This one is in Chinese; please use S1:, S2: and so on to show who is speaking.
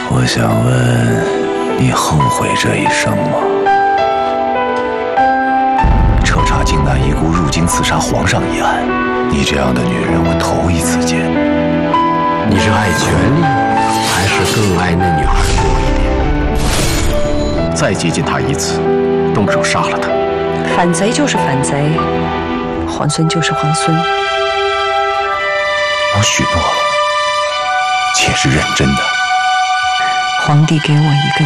S1: 我想问，你后悔这一生吗？彻查靖难遗孤入京刺杀皇上一案，你这样的女人我头一次见。
S2: 你是爱权力，还是更爱那女孩多一点？
S3: 再接近她一次，动手杀了她。
S4: 反贼就是反贼，皇孙就是皇孙。
S1: 我许诺了，且是认真的。
S4: 皇帝给我一个